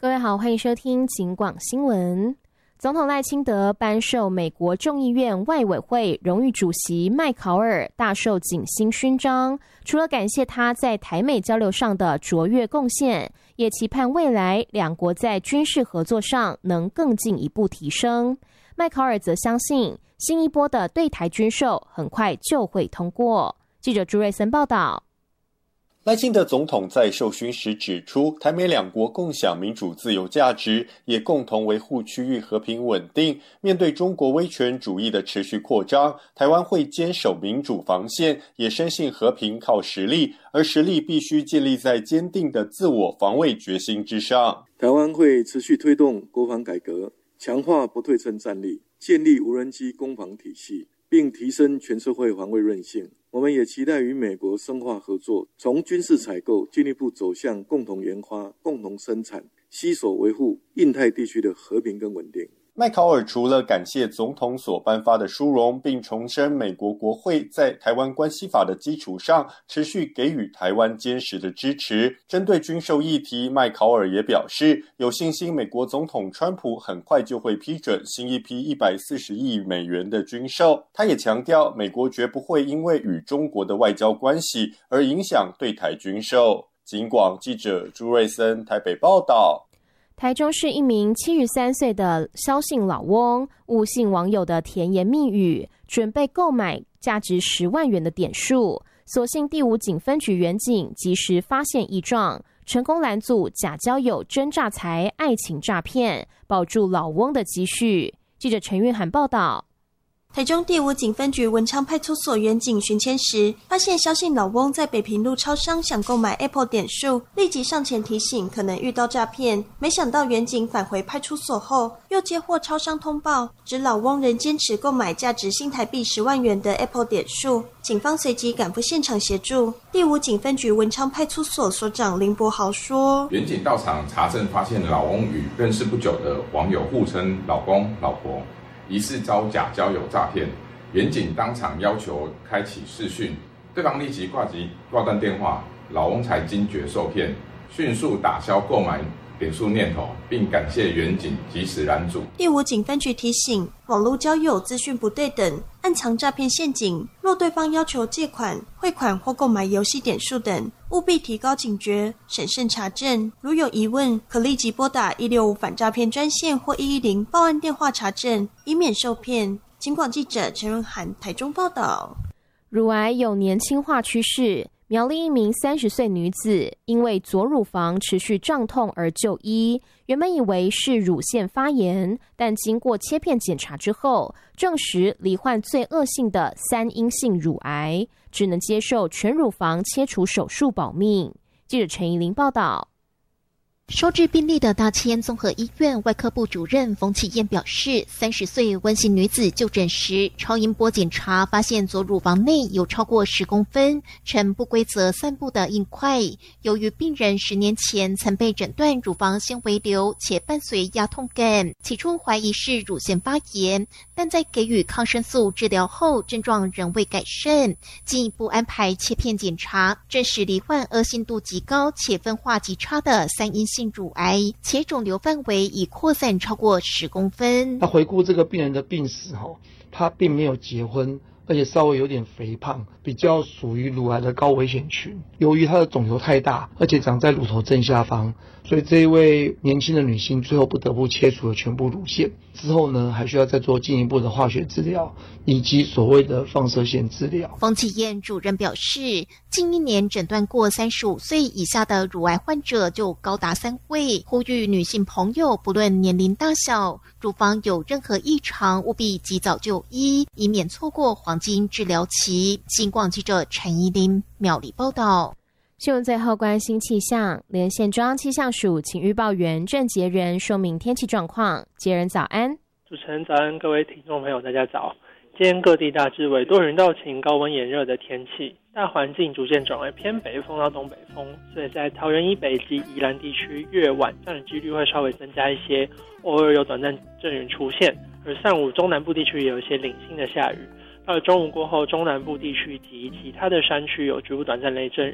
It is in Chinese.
各位好，欢迎收听警广新闻。总统赖清德颁授美国众议院外委会荣誉主席麦考尔大绶景星勋章，除了感谢他在台美交流上的卓越贡献，也期盼未来两国在军事合作上能更进一步提升。麦考尔则相信新一波的对台军售很快就会通过。记者朱瑞森报道。 赖清德总统在授勋时指出，台美两国共享民主自由价值，也共同维护区域和平稳定。面对中国威权主义的持续扩张，台湾会坚守民主防线，也深信和平靠实力，而实力必须建立在坚定的自我防卫决心之上。 台湾会持续推动国防改革，强化不对称战力，建立无人机攻防体系，并提升全社会防卫韧性。我们也期待与美国深化合作，从军事采购进一步走向共同研发、共同生产，携手维护印太地区的和平跟稳定。 麦考尔除了感谢总统所颁发的殊荣，并重申美国国会在台湾关系法的基础上持续给予台湾坚实的支持。针对军售议题，麦考尔也表示有信心美国总统川普很快就会批准新一批140亿美元的军售。他也强调，美国绝不会因为与中国的外交关系而影响对台军售。警广记者朱瑞森台北报道。 台中市一名73岁的萧姓老翁误信网友的甜言蜜语，准备购买价值10万元的点数，所幸第5警分局员警及时发现异状，成功拦阻假交友真诈财爱情诈骗，保住老翁的积蓄。记者陈韵涵报道。 台中第5警分局文昌派出所员警巡签时，发现萧姓老翁在北平路超商想购买 Apple 点数，立即上前提醒可能遇到诈骗。没想到员警返回派出所后，又接获超商通报，指老翁仍坚持购买价值新台币10万元的 Apple 点数。警方随即赶赴现场协助。第5警分局文昌派出所所长林柏豪说：“ 员警到场查证，发现老翁与认识不久的网友互称老公、老婆。”疑似遭假交友诈骗，员警当场要求开启视讯，对方立即挂断电话，老翁才惊觉受骗，迅速打消购买点数念头，并感谢员警及时拦阻。 第5警分局提醒，网络交友资讯不对等，暗藏诈骗陷阱。若对方要求借款、汇款或购买游戏点数等，务必提高警觉，审慎查证。如有疑问，可立即拨打165反诈骗专线或110报案电话查证，以免受骗。警广记者陈润涵台中报道。 乳癌有年轻化趋势。苗栗一名30岁女子因为左乳房持续胀痛而就医，原本以为是乳腺发炎，但经过切片检查之后，证实罹患最恶性的3阴性乳癌，只能接受全乳房切除手术保命。记者陈怡玲报道。 收治病例的大千综合医院外科部主任冯启燕表示，30岁温姓女子就诊时，超音波检查发现左乳房内有超过10公分呈不规则散布的硬块。由于病人10年前曾被诊断乳房纤维瘤，且伴随压痛感，起初怀疑是乳腺发炎，但在给予抗生素治疗后，症状仍未改善，进一步安排切片检查，证实罹患恶性度极高且分化极差的3阴性乳癌，且肿瘤范围已扩散超过10公分。 那回顾这个病人的病史他并没有结婚，而且稍微有点肥胖，比较属于乳癌的高危险群。由于她的肿瘤太大，而且长在乳头正下方，所以这一位年轻的女性最后不得不切除了全部乳腺。之后呢，还需要再做进一步的化学治疗，以及所谓的放射线治疗。 冯启燕主任表示，近1年诊断过35岁以下的乳癌患者就高达3位，呼吁女性朋友不论年龄大小，乳房有任何异常，务必及早就医，以免错过黄金治疗期。警广记者陈怡玲苗栗报道。 新闻最后关心气象，连线中央气象署请预报员郑杰仁说明天气状况。杰仁早安。 主持人早安，各位听众朋友大家早。今天各地大致为多云到晴、高温炎热的天气，大环境逐渐转为偏北风到东北风，所以在桃园以北及宜兰地区，越晚上的几率会稍微增加一些，偶尔有短暂阵雨出现，而上午中南部地区也有一些零星的下雨。到了中午过后，中南部地区及其他的山区有局部短暂雷阵雨。